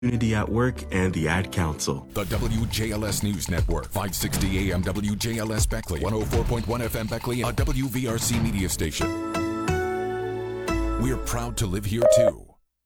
Community at Work, and the Ad Council. The WJLS News Network, 560 AM WJLS Beckley, 104.1 FM Beckley, a WVRC media station. We're proud to live here, too.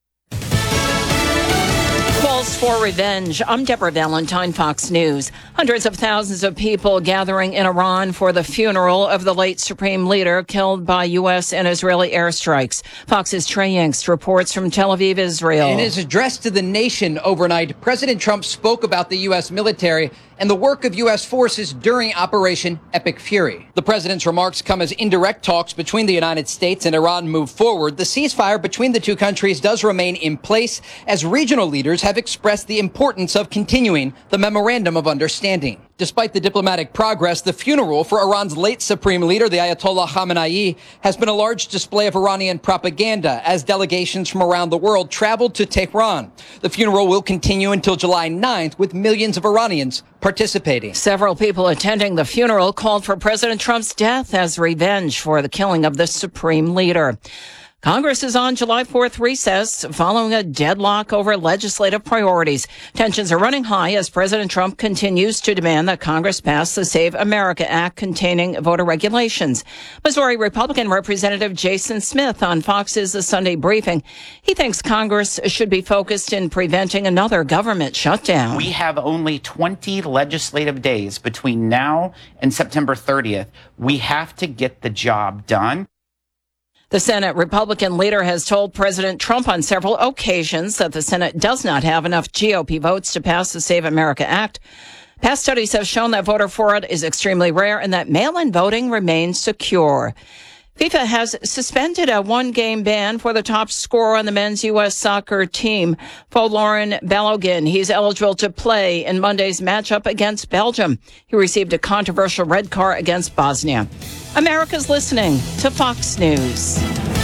Calls for revenge. I'm Deborah Valentine, Fox News. Hundreds of thousands of people gathering in Iran for the funeral of the late supreme leader killed by U.S. and Israeli airstrikes. Fox's Trey Yingst reports from Tel Aviv, Israel. In his address to the nation overnight, President Trump spoke about the U.S. military and the work of U.S. forces during Operation Epic Fury. The president's remarks come as indirect talks between the United States and Iran move forward. The ceasefire between the two countries does remain in place as regional leaders have expressed the importance of continuing the Memorandum of Understanding. Despite the diplomatic progress, the funeral for Iran's late supreme leader, the Ayatollah Khamenei, has been a large display of Iranian propaganda as delegations from around the world traveled to Tehran. The funeral will continue until July 9th, with millions of Iranians participating. Several people attending the funeral called for President Trump's death as revenge for the killing of the supreme leader. Congress is on July 4th recess following a deadlock over legislative priorities. Tensions are running high as President Trump continues to demand that Congress pass the Save America Act containing voter regulations. Missouri Republican Representative Jason Smith on Fox's The Sunday Briefing. He thinks Congress should be focused in preventing another government shutdown. We have only 20 legislative days between now and September 30th. We have to get the job done. The Senate Republican leader has told President Trump on several occasions that the Senate does not have enough GOP votes to pass the Save America Act. Past studies have shown that voter fraud is extremely rare and that mail-in voting remains secure. FIFA has suspended a one-game ban for the top scorer on the men's U.S. soccer team, Folarin Balogun. He's eligible to play in Monday's matchup against Belgium. He received a controversial red card against Bosnia. America's listening to Fox News.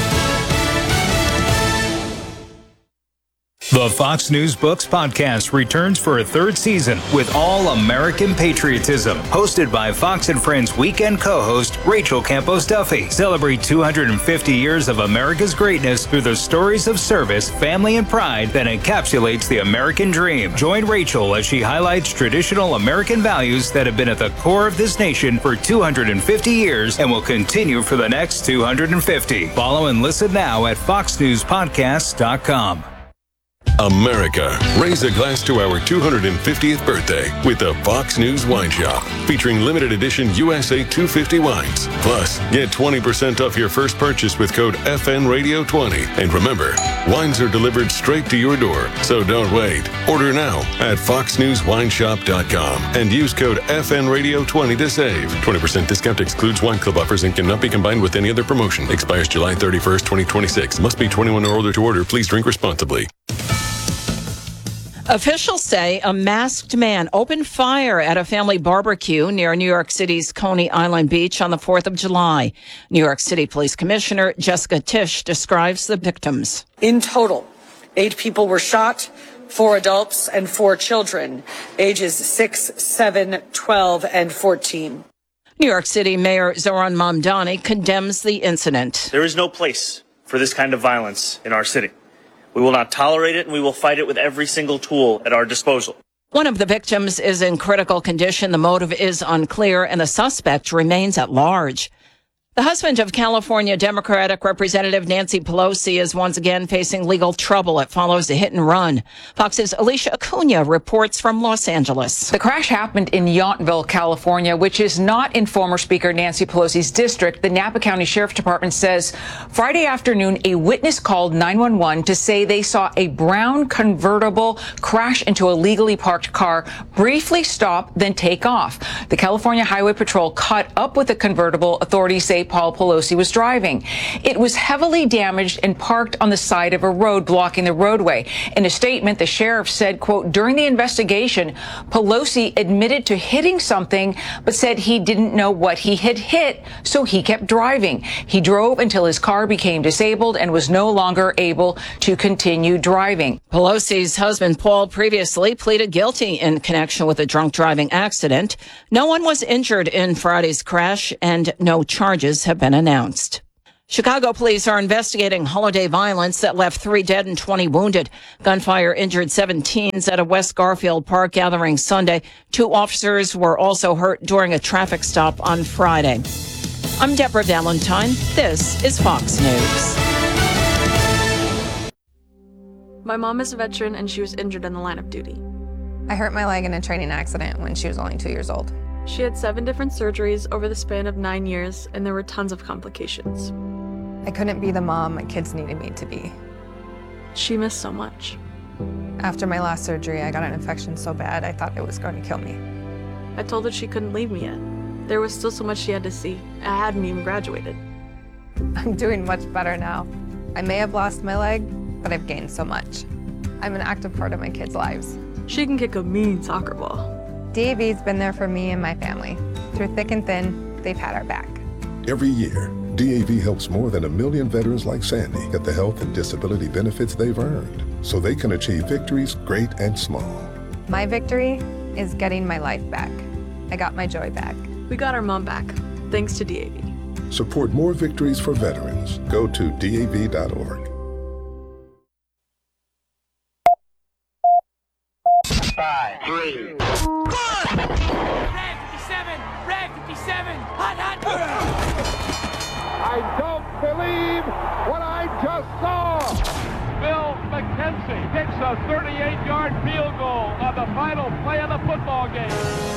The Fox News Books podcast returns for a third season with All American Patriotism, hosted by Fox and Friends weekend co-host Rachel Campos Duffy. Celebrate 250 years of America's greatness through the stories of service, family, and pride that encapsulates the American dream. Join Rachel as she highlights traditional American values that have been at the core of this nation for 250 years and will continue for the next 250. Follow and listen now at foxnewspodcasts.com. America, raise a glass to our 250th birthday with the Fox News Wine Shop, featuring limited edition USA 250 wines. Plus, get 20% off your first purchase with code FNRadio20. And remember, wines are delivered straight to your door, so don't wait. Order now at foxnewswineshop.com and use code FNRadio20 to save. 20% discount excludes wine club offers and cannot be combined with any other promotion. Expires July 31st, 2026. Must be 21 or older to order. Please drink responsibly. Officials say a masked man opened fire at a family barbecue near New York City's Coney Island Beach on the 4th of July. New York City Police Commissioner Jessica Tisch describes the victims. In total, 8 people were shot, 4 adults and 4 children, ages 6, 7, 12, and 14. New York City Mayor Zohran Mamdani condemns the incident. There is no place for this kind of violence in our city. We will not tolerate it, and we will fight it with every single tool at our disposal. One of the victims is in critical condition. The motive is unclear, and the suspect remains at large. The husband of California Democratic Representative Nancy Pelosi is once again facing legal trouble. It follows a hit and run. Fox's Alicia Acuna reports from Los Angeles. The crash happened in Yountville, California, which is not in former Speaker Nancy Pelosi's district. The Napa County Sheriff's Department says Friday afternoon, a witness called 911 to say they saw a brown convertible crash into a legally parked car, briefly stop, then take off. The California Highway Patrol caught up with the convertible, authorities say Paul Pelosi was driving. It was heavily damaged and parked on the side of a road, blocking the roadway. In a statement, the sheriff said, quote, during the investigation, Pelosi admitted to hitting something, but said he didn't know what he had hit, so he kept driving. He drove until his car became disabled and was no longer able to continue driving. Pelosi's husband, Paul, previously pleaded guilty in connection with a drunk driving accident. No one was injured in Friday's crash, and no charges have been announced. Chicago police are investigating holiday violence that left 3 dead and 20 wounded. Gunfire injured 7 teens at a West Garfield Park gathering Sunday. 2 officers were also hurt during a traffic stop on Friday. I'm Deborah Valentine. This is Fox News. My mom is a veteran and she was injured in the line of duty. I hurt my leg in a training accident when she was only 2 years old. She had 7 different surgeries over the span of 9 years, and there were tons of complications. I couldn't be the mom my kids needed me to be. She missed so much. After my last surgery, I got an infection so bad I thought it was going to kill me. I told her she couldn't leave me yet. There was still so much she had to see. I hadn't even graduated. I'm doing much better now. I may have lost my leg, but I've gained so much. I'm an active part of my kids' lives. She can kick a mean soccer ball. DAV's been there for me and my family. Through thick and thin, they've had our back. Every year, DAV helps more than 1 million veterans like Sandy get the health and disability benefits they've earned so they can achieve victories great and small. My victory is getting my life back. I got my joy back. We got our mom back, thanks to DAV. Support more victories for veterans. Go to DAV.org. 5, 3, 1. Rag 57, hot. I don't believe what I just saw. Bill McKenzie hits a 38-yard field goal on the final play of the football game.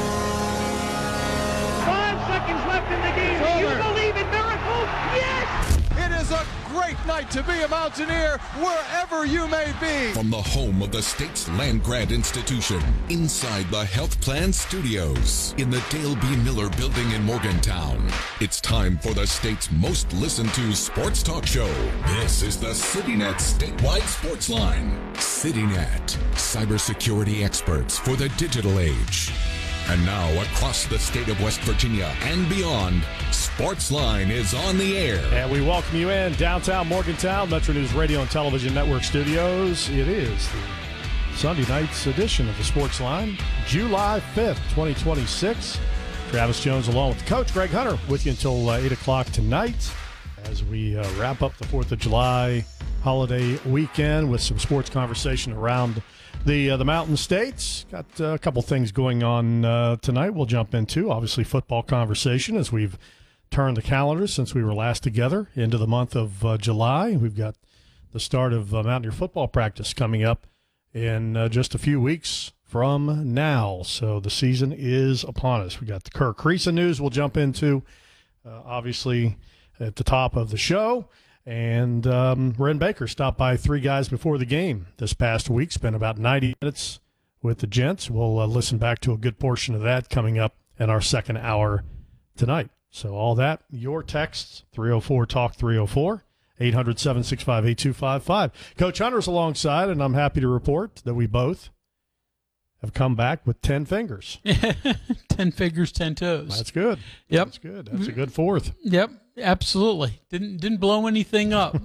5 seconds left in the game. Do you believe in miracles? Yes! It is a great night to be a Mountaineer wherever you may be. From the home of the state's land-grant institution, inside the Health Plan Studios, in the Dale B. Miller Building in Morgantown, it's time for the state's most listened-to sports talk show. This is the CityNet Statewide Sports Line. CityNet, cybersecurity experts for the digital age. And now, across the state of West Virginia and beyond, Sportsline is on the air. And we welcome you in downtown Morgantown, Metro News Radio and Television Network Studios. It is the Sunday night's edition of the Sportsline, July 5th, 2026. Travis Jones along with Coach Greg Hunter with you until 8 o'clock tonight as we wrap up the 4th of July holiday weekend with some sports conversation around the Mountain States. Got a couple things going on tonight we'll jump into. Obviously, football conversation as we've turned the calendar since we were last together into the month of July. We've got the start of Mountaineer football practice coming up in just a few weeks from now. So the season is upon us. We got the Kerr Kriisa news we'll jump into, obviously, at the top of the show. And Ren Baker stopped by 3 guys before the game this past week, spent about 90 minutes with the gents. We'll listen back to a good portion of that coming up in our second hour tonight. So all that, your texts, 304-TALK-304, 800-765-8255. Coach Hunter's alongside, and I'm happy to report that we both have come back with 10 fingers. 10 fingers, 10 toes. That's good. Yep. That's good. That's a good 4th. Yep, absolutely. Didn't blow anything up.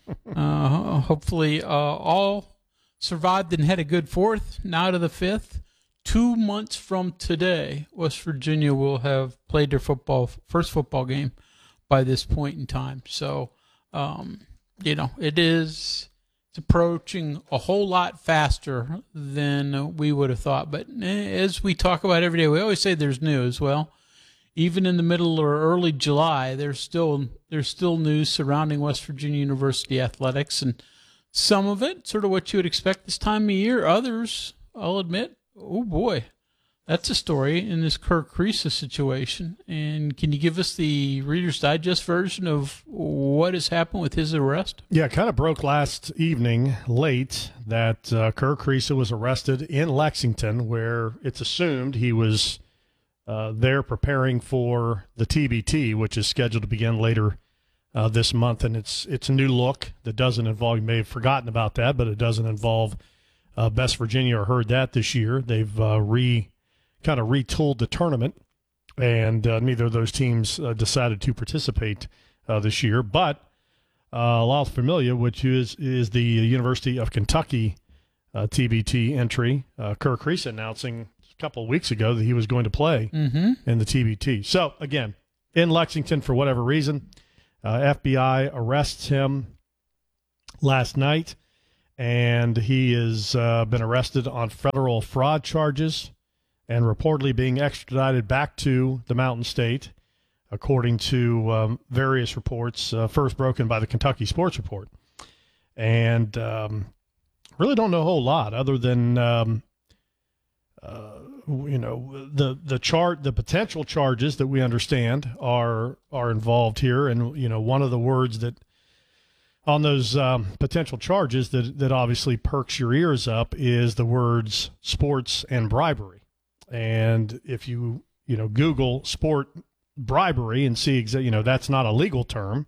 Hopefully all survived and had a good 4th. Now to the 5th. 2 months from today, West Virginia will have played their first football game by this point in time. So, it's approaching a whole lot faster than we would have thought. But as we talk about every day, we always say there's news. Well, even in the middle or early July, there's still news surrounding West Virginia University athletics, and some of it sort of what you would expect this time of year. Others, I'll admit, oh boy, that's a story in this Kerr Kriisa situation. And can you give us the Reader's Digest version of what has happened with his arrest? Yeah, it kind of broke last evening late that Kerr Kriisa was arrested in Lexington, where it's assumed he was there preparing for the TBT, which is scheduled to begin later this month. And it's a new look that doesn't involve, you may have forgotten about that, but it doesn't involve West Virginia or heard that this year. They've kind of retooled the tournament, and neither of those teams decided to participate this year. But La Familia, which is the University of Kentucky TBT entry, Kerr Kriisa announcing a couple of weeks ago that he was going to play in the TBT. So, again, in Lexington for whatever reason, FBI arrests him last night, and he has been arrested on federal fraud charges and reportedly being extradited back to the Mountain State, according to various reports, first broken by the Kentucky Sports Report. And really don't know a whole lot other than, the potential charges that we understand are involved here. And, one of the words that on those potential charges that obviously perks your ears up is the words sports and bribery. And if you Google sport bribery and see, that's not a legal term,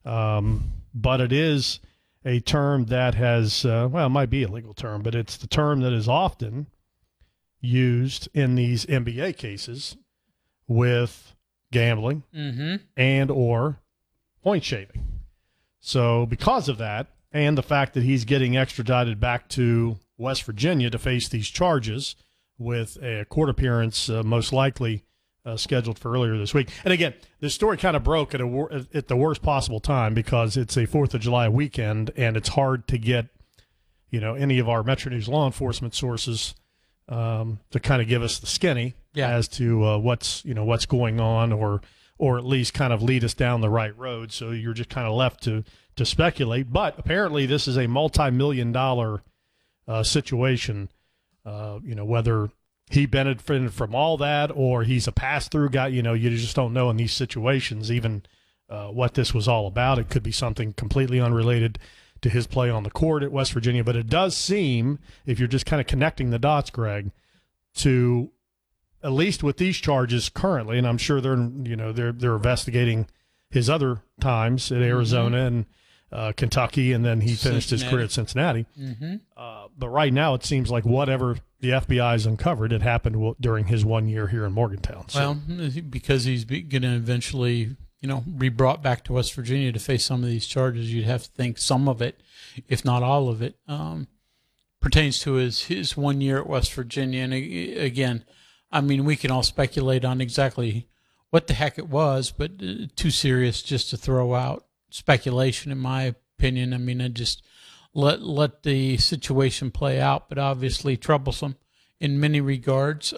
but it is a term that has, it might be a legal term, but it's the term that is often used in these NBA cases with gambling and or point shaving. So because of that, and the fact that he's getting extradited back to West Virginia to face these charges with a court appearance most likely scheduled for earlier this week. And again, this story kind of broke at the worst possible time because it's a 4th of July weekend, and it's hard to get, any of our Metro News law enforcement sources to kind of give us the skinny as to what's going on, or at least kind of lead us down the right road. So you're just kind of left to speculate. But apparently this is a multi-million-dollar situation, whether he benefited from all that or he's a pass-through guy. You just don't know in these situations even what this was all about. It could be something completely unrelated to his play on the court at West Virginia. But it does seem, if you're just kind of connecting the dots, Greg, to at least with these charges currently, and I'm sure they're investigating his other times at Arizona and Kentucky, and then he finished his career at Cincinnati. But right now it seems like whatever the FBI's uncovered, it happened during his 1 year here in Morgantown. So. Well, because he's going to eventually, be brought back to West Virginia to face some of these charges, you'd have to think some of it, if not all of it, pertains to his 1 year at West Virginia. And again, I mean, we can all speculate on exactly what the heck it was, but too serious just to throw out speculation, in my opinion. I mean, I just let the situation play out, but obviously troublesome in many regards.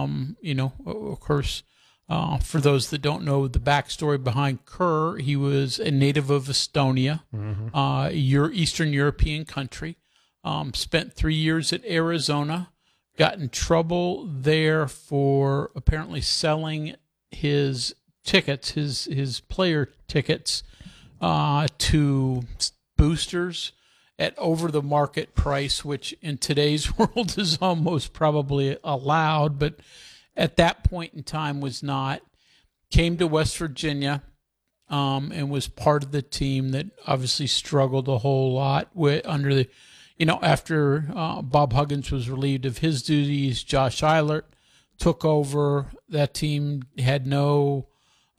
Of course, for those that don't know the backstory behind Kerr, he was a native of Estonia, Eastern European country, spent 3 years at Arizona, got in trouble there for apparently selling his tickets, his player tickets, to boosters at over the market price, which in today's world is almost probably allowed, but at that point in time was not. Came to West Virginia and was part of the team that obviously struggled a whole lot under the, after Bob Huggins was relieved of his duties, Josh Eilert took over. That team had no,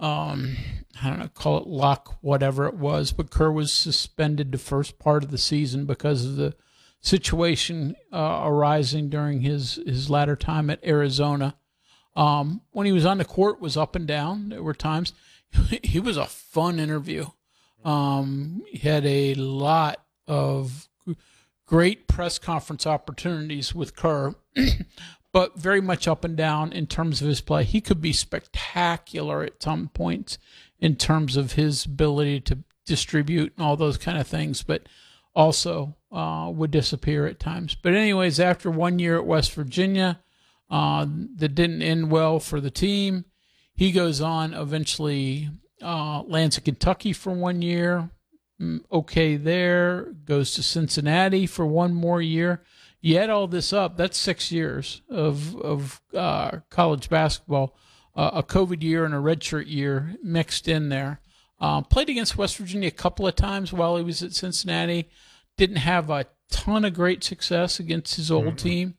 call it luck, whatever it was, but Kerr was suspended the first part of the season because of the situation arising during his latter time at Arizona. When he was on the court, was up and down. There were times. He was a fun interview. He had a lot of great press conference opportunities with Kerr, but very much up and down in terms of his play. He could be spectacular at some points in terms of his ability to distribute and all those kind of things, but also would disappear at times. But anyways, after 1 year at West Virginia, that didn't end well for the team. He goes on, eventually lands in Kentucky for 1 year. Okay there. Goes to Cincinnati for 1 more year. You add all this up, that's 6 years of college basketball, a COVID year and a redshirt year mixed in there. Played against West Virginia a couple of times while he was at Cincinnati. Didn't have a ton of great success against his old team.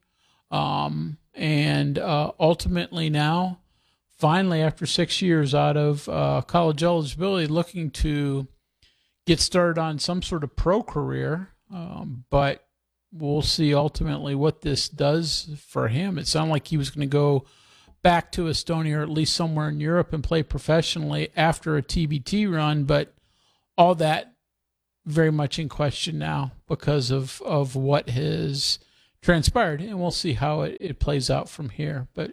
And ultimately now, finally, after 6 years out of college eligibility, looking to get started on some sort of pro career. But we'll see ultimately what this does for him. It sounded like he was going to go back to Estonia or at least somewhere in Europe and play professionally after a TBT run, but all that very much in question now because of what has transpired, and we'll see how it plays out from here. But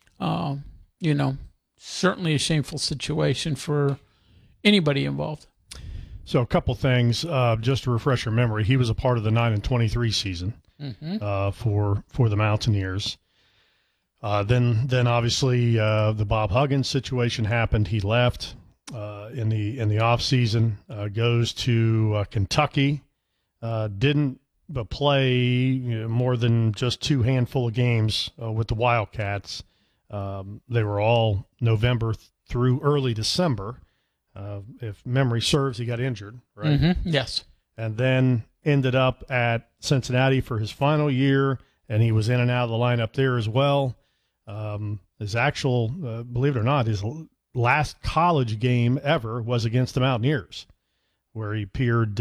certainly a shameful situation for anybody involved. So a couple things, just to refresh your memory. He was a part of the 9-23 season for the Mountaineers. Then obviously the Bob Huggins situation happened. He left in the off season, goes to Kentucky, didn't play more than just 2 handful of games with the Wildcats. They were all November through early December. If memory serves, he got injured, right? Mm-hmm. Yes. And then ended up at Cincinnati for his final year, and he was in and out of the lineup there as well. His actual, believe it or not, his last college game ever was against the Mountaineers, where he appeared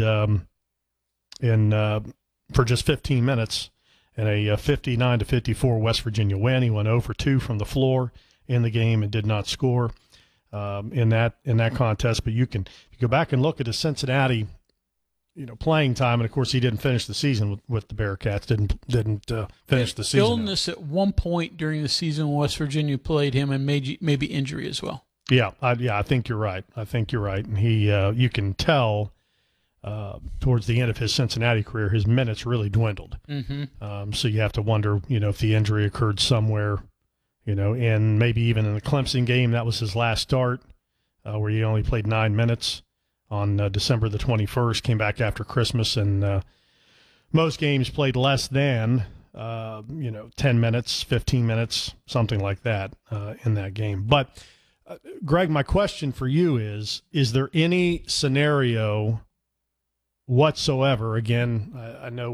for just 15 minutes in a 59-54 West Virginia win. He went 0 for 2 from the floor in the game and did not score in that contest. But you go back and look at his Cincinnati, playing time, and of course he didn't finish the season with the Bearcats. Didn't finish the season. Illness at one point during the season when West Virginia played him, and maybe injury as well. Yeah, I think you're right. And he, you can tell towards the end of his Cincinnati career, his minutes really dwindled. Mm-hmm. So you have to wonder, if the injury occurred somewhere, and maybe even in the Clemson game, that was his last start, where he only played 9 minutes on December the 21st, came back after Christmas, and most games played less than, 10 minutes, 15 minutes, something like that in that game. But, Greg, my question for you is there any scenario whatsoever, again, I know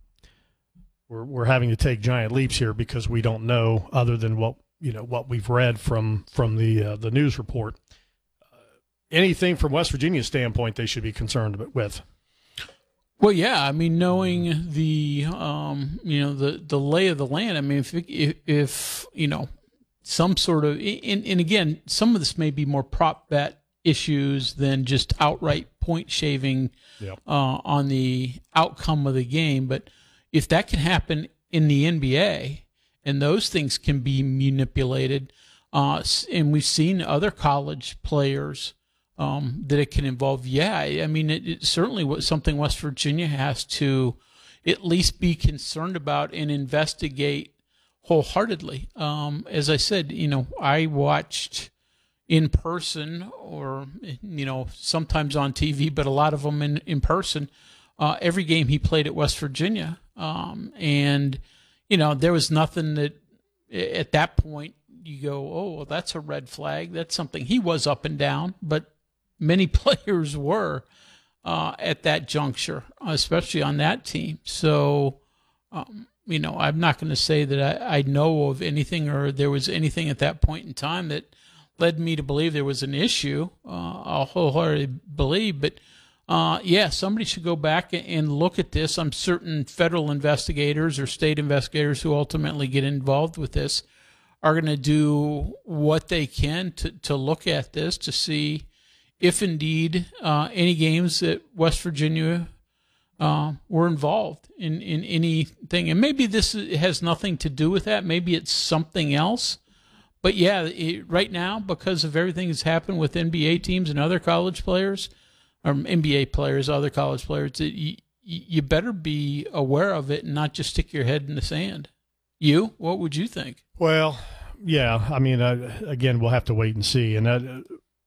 we're having to take giant leaps here because we don't know other than what we've read from the news report. Anything from West Virginia's standpoint they should be concerned with? Well, yeah. I mean, knowing the the lay of the land. I mean, if some sort of, and again, some of this may be more prop bet issues than just outright point shaving on the outcome of the game. But if that can happen in the NBA, and those things can be manipulated, and we've seen other college players that it can involve. Yeah, I mean, it certainly was something West Virginia has to at least be concerned about and investigate wholeheartedly. As I said, I watched in person or, sometimes on TV, but a lot of them in person, every game he played at West Virginia. And, there was nothing that at that point you go, oh, well, that's a red flag. That's something. He was up and down, but many players were at that juncture, especially on that team. So, I'm not going to say that I know of anything or there was anything at that point in time that led me to believe there was an issue. I'll wholeheartedly believe, but somebody should go back and look at this. I'm certain federal investigators or state investigators who ultimately get involved with this are going to do what they can to look at this to see if indeed any games that West Virginia were involved in anything. And maybe this has nothing to do with that. Maybe it's something else. But yeah, right now, because of everything that's happened with NBA teams and other college players, or NBA players, other college players, you better be aware of it and not just stick your head in the sand. What would you think? Well, yeah, I mean, again, we'll have to wait and see. And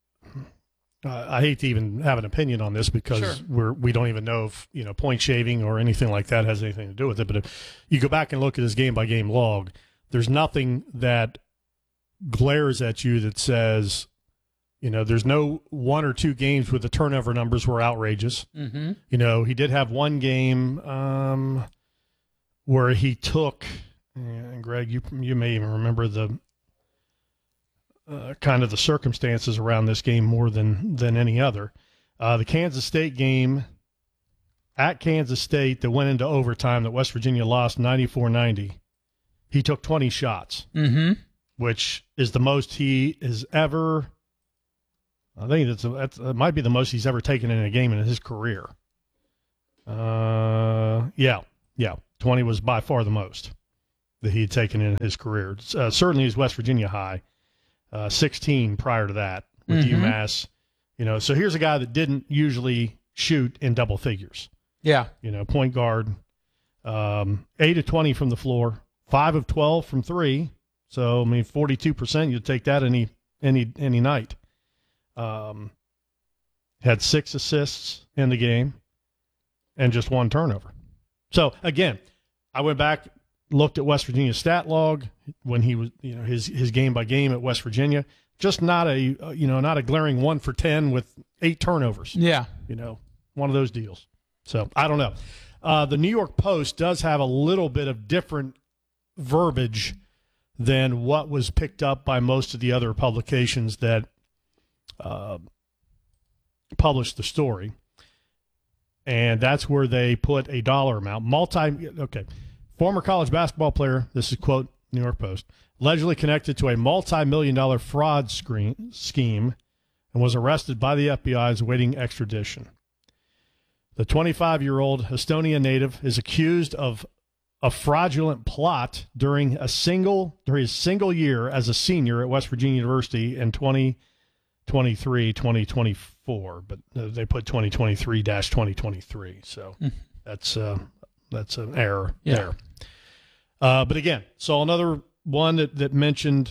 I hate to even have an opinion on this because we don't even know if point shaving or anything like that has anything to do with it. But if you go back and look at his game by game log, there's nothing that glares at you that says, there's no 1 or 2 games where the turnover numbers were outrageous. Mm-hmm. He did have one game where he took, and Greg, you may even remember the kind of the circumstances around this game more than any other. The Kansas State game at Kansas State that went into overtime that West Virginia lost 94-90. He took 20 shots, mm-hmm. which is the most he has ever I think that might be the most he's ever taken in a game in his career. Yeah. 20 was by far the most that he had taken in his career. Certainly his West Virginia high. 16 prior to that with UMass. So here's a guy that didn't usually shoot in double figures. Yeah. Point guard, 8 of 20 from the floor, 5 of 12 from 3. So, 42%, you'd take that any night. Had 6 assists in the game and just 1 turnover. So, again, I went back, looked at West Virginia's stat log when he was, his game by game at West Virginia. Just not a glaring 1 for 10 with 8 turnovers. Yeah. One of those deals. So I don't know. The New York Post does have a little bit of different verbiage than what was picked up by most of the other publications that published the story. And that's where they put a dollar amount. Former college basketball player, this is quote New York Post, allegedly connected to a multi-million-dollar fraud scheme and was arrested by the FBI as awaiting extradition. The 25-year-old Estonia native is accused of a fraudulent plot during his single year as a senior at West Virginia University in 2023-2024, but they put 2023-2023, so that's an error there. But again, so another one that mentioned,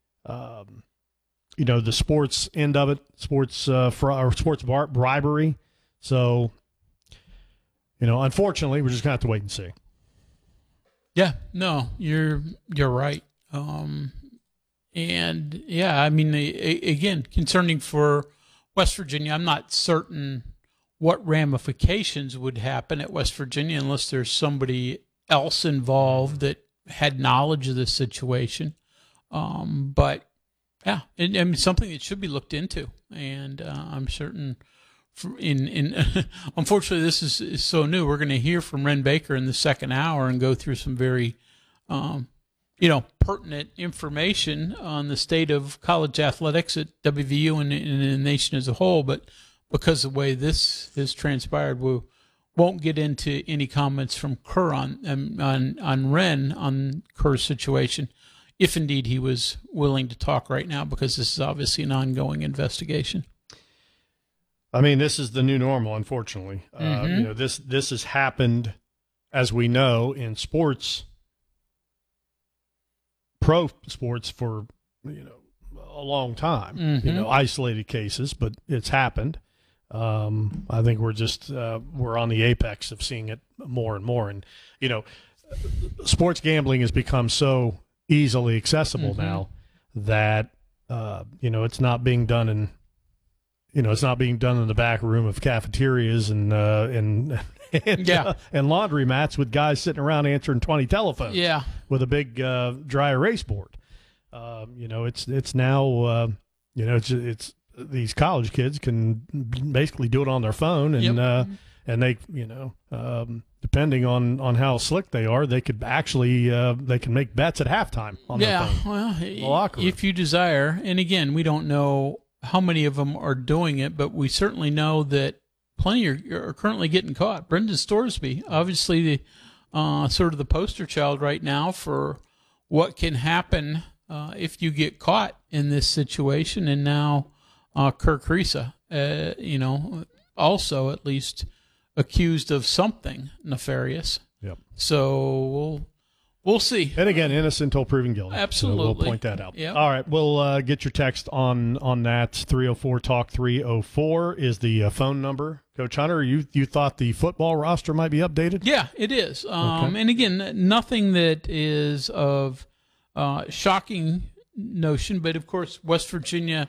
the sports end of it, sports bribery. So, unfortunately, we're just gonna have to wait and see. Yeah, no, you're right. And yeah, again, concerning for West Virginia, I'm not certain what ramifications would happen at West Virginia unless there's somebody else involved that had knowledge of this situation. But yeah, and something that should be looked into. And I'm certain unfortunately, this is so new. We're going to hear from Wren Baker in the second hour and go through some very, pertinent information on the state of college athletics at WVU and in the nation as a whole. But because of the way this has transpired, we won't get into any comments from Kerr on Wren on Kerr's situation, if indeed he was willing to talk right now, because this is obviously an ongoing investigation. This is the new normal, unfortunately. This has happened, as we know, in sports, pro sports for a long time. Isolated cases, but it's happened. I think we're just we're on the apex of seeing it more and more. And sports gambling has become so easily accessible now that it's not being done in. It's not being done in the back room of cafeterias and laundromats with guys sitting around answering 20 telephones. Yeah. With a big dry erase board. It's now it's these college kids can basically do it on their phone and and they depending on how slick they are, they could actually they can make bets at halftime on their phone. Well, in the locker room. If you desire, and again, we don't know how many of them are doing it, but we certainly know that plenty are currently getting caught. Brendan Storesby, obviously the sort of the poster child right now for what can happen if you get caught in this situation. And now Kirk Risa, also at least accused of something nefarious. Yep. So we'll see. And again, innocent until proven guilty. Absolutely. So we'll point that out. Yep. All right. We'll get your text on that. 304-TALK-304 is the phone number. Coach Hunter, you thought the football roster might be updated? Yeah, it is. And again, nothing that is of shocking notion, but of course, West Virginia,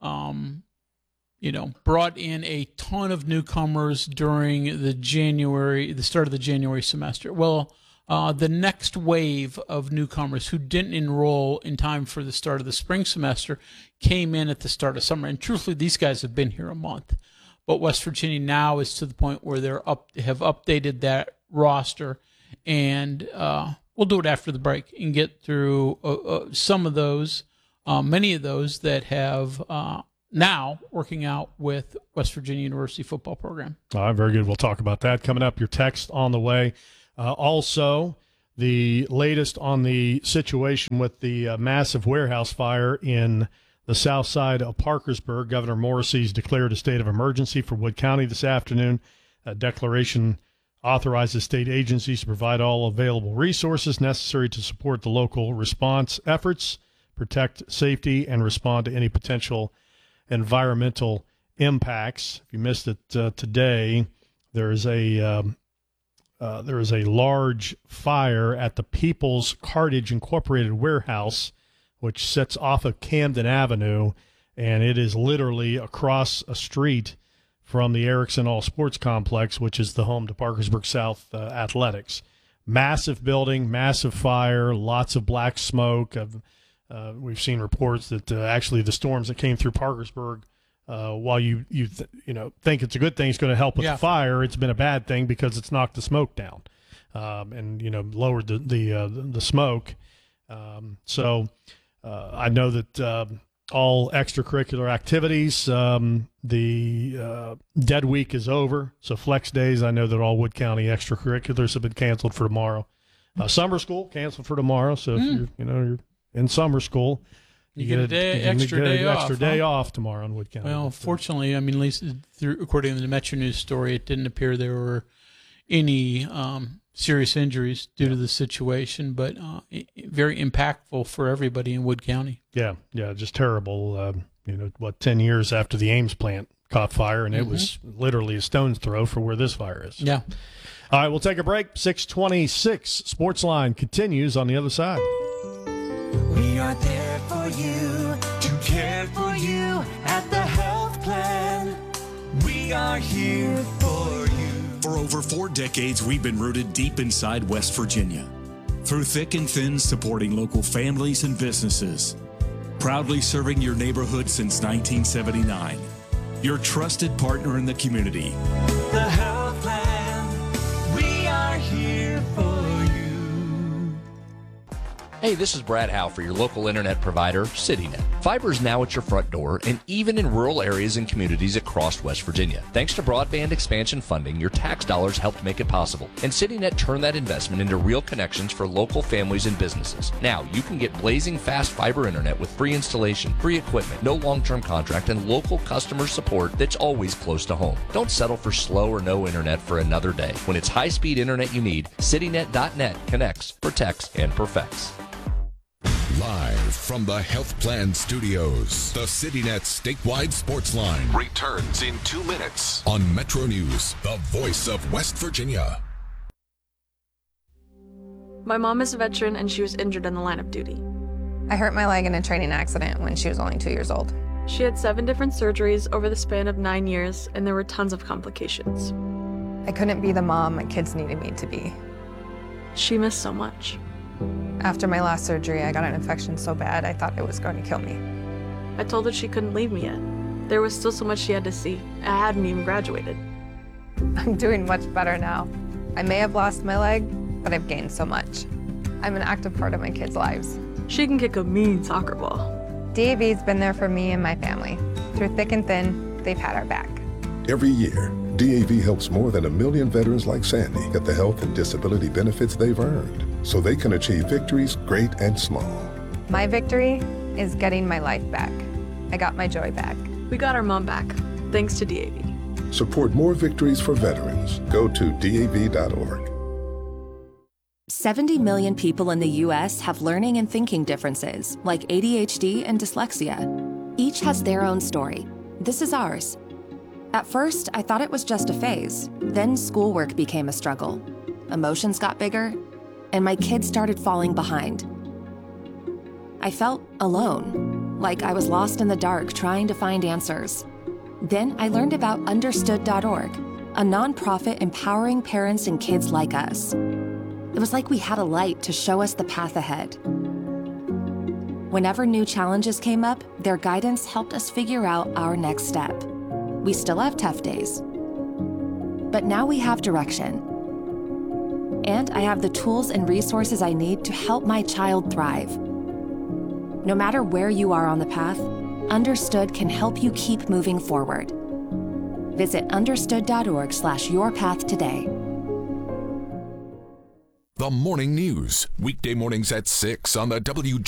brought in a ton of newcomers during the start of the January semester. Well, the next wave of newcomers who didn't enroll in time for the start of the spring semester came in at the start of summer. And truthfully, these guys have been here a month. But West Virginia now is to the point where have updated that roster. And we'll do it after the break and get through some of those, many of those that have now working out with West Virginia University football program. All right, very good. We'll talk about that coming up. Your text on the way. Also, the latest on the situation with the massive warehouse fire in the south side of Parkersburg. Governor Morrissey's declared a state of emergency for Wood County this afternoon. A declaration authorizes state agencies to provide all available resources necessary to support the local response efforts, protect safety, and respond to any potential environmental impacts. If you missed it today, there is a large fire at the People's Cartage Incorporated warehouse, which sits off of Camden Avenue, and it is literally across a street from the Erickson All Sports Complex, which is the home to Parkersburg South Athletics. Massive building, massive fire, lots of black smoke. We've seen reports that actually the storms that came through Parkersburg, while you think it's a good thing, it's going to help with the fire, it's been a bad thing because it's knocked the smoke down and lowered the smoke. So I know that all extracurricular activities, the Dead Week is over. So flex days, I know that all Wood County extracurriculars have been canceled for tomorrow. Summer school canceled for tomorrow. So if you're in summer school, you get an extra day off tomorrow in Wood County. Well, fortunately, I mean, at least according to the Metro News story, it didn't appear there were any serious injuries due to the situation, but very impactful for everybody in Wood County. Yeah, just terrible. 10 years after the Ames plant caught fire, and it was literally a stone's throw for where this fire is. Yeah. All right, we'll take a break. 6:26 Sportsline continues on the other side. We are there for you, to care for you at the health plan. We are here for you. For over 4 decades, we've been rooted deep inside West Virginia. Through thick and thin, supporting local families and businesses. Proudly serving your neighborhood since 1979. Your trusted partner in the community. The health plan. We are here for you. Hey, this is Brad Howe for your local internet provider, CityNet. Fiber is now at your front door and even in rural areas and communities across West Virginia. Thanks to broadband expansion funding, your tax dollars helped make it possible. And CityNet turned that investment into real connections for local families and businesses. Now, you can get blazing fast fiber internet with free installation, free equipment, no long-term contract, and local customer support that's always close to home. Don't settle for slow or no internet for another day. When it's high-speed internet you need, CityNet.net connects, protects, and perfects. Live from the Health Plan Studios, the CityNet statewide sports line returns in 2 minutes on Metro News, the voice of West Virginia. My mom is a veteran and she was injured in the line of duty. I hurt my leg in a training accident when she was only 2 years old. She had 7 different surgeries over the span of 9 years, and there were tons of complications. I couldn't be the mom my kids needed me to be. She missed so much. After my last surgery, I got an infection so bad I thought it was going to kill me. I told her she couldn't leave me yet. There was still so much she had to see. I hadn't even graduated. I'm doing much better now. I may have lost my leg, but I've gained so much. I'm an active part of my kids' lives. She can kick a mean soccer ball. DAV's been there for me and my family. Through thick and thin, they've had our back. Every year, DAV helps more than 1 million veterans like Sandy get the health and disability benefits they've earned, so they can achieve victories great and small. My victory is getting my life back. I got my joy back. We got our mom back, thanks to DAV. Support more victories for veterans. Go to DAV.org. 70 million people in the U.S. have learning and thinking differences, like ADHD and dyslexia. Each has their own story. This is ours. At first, I thought it was just a phase. Then schoolwork became a struggle. Emotions got bigger, and my kids started falling behind. I felt alone, like I was lost in the dark trying to find answers. Then I learned about Understood.org, a nonprofit empowering parents and kids like us. It was like we had a light to show us the path ahead. Whenever new challenges came up, their guidance helped us figure out our next step. We still have tough days, but now we have direction. And I have the tools and resources I need to help my child thrive. No matter where you are on the path, Understood can help you keep moving forward. Visit understood.org/yourpath today. The Morning News, weekday mornings at 6 on the